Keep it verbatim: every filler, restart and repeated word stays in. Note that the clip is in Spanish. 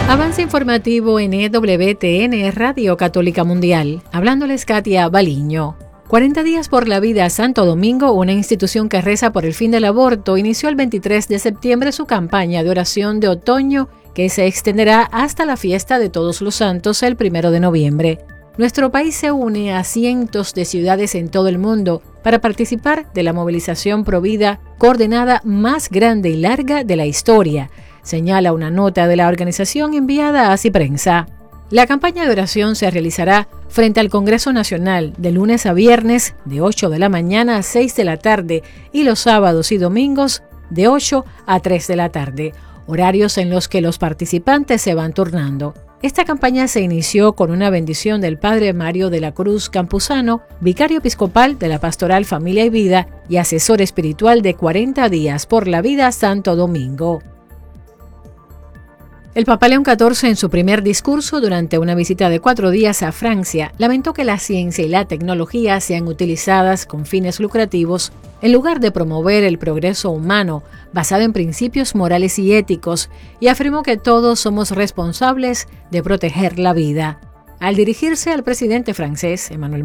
Avance informativo en E W T N Radio Católica Mundial. Hablándoles Katia Baliño. cuarenta días por la vida Santo Domingo, una institución que reza por el fin del aborto, inició el veintitrés de septiembre su campaña de oración de otoño que se extenderá hasta la fiesta de Todos los Santos el primero de noviembre. Nuestro país se une a cientos de ciudades en todo el mundo para participar de la movilización provida coordinada más grande y larga de la historia, señala una nota de la organización enviada a Ciprensa. La campaña de oración se realizará frente al Congreso Nacional de lunes a viernes de ocho de la mañana a seis de la tarde y los sábados y domingos de ocho a tres de la tarde, horarios en los que los participantes se van turnando. Esta campaña se inició con una bendición del Padre Mario de la Cruz Campuzano, vicario episcopal de la Pastoral Familia y Vida y asesor espiritual de cuarenta días por la vida Santo Domingo. El Papa León catorce, en su primer discurso durante una visita de cuatro días a Francia, lamentó que la ciencia y la tecnología sean utilizadas con fines lucrativos en lugar de promover el progreso humano basado en principios morales y éticos, y afirmó que todos somos responsables de proteger la vida. Al dirigirse al presidente francés, Emmanuel